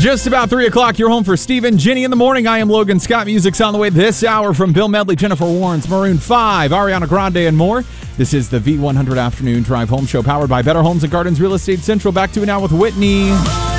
Just about 3 o'clock, you're home for Steve and Ginny in the morning. I am Logan Scott. Music's on the way this hour from Bill Medley, Jennifer Warnes, Maroon 5, Ariana Grande, and more. This is the V100 Afternoon Drive Home Show, powered by Better Homes and Gardens Real Estate Central. Back to it now with Whitney.